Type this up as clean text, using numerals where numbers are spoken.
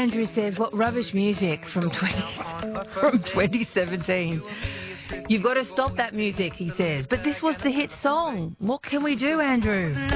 Andrew says, what rubbish music from 2017. You've got to stop that music, he says. But this was the hit song. What can we do, Andrew?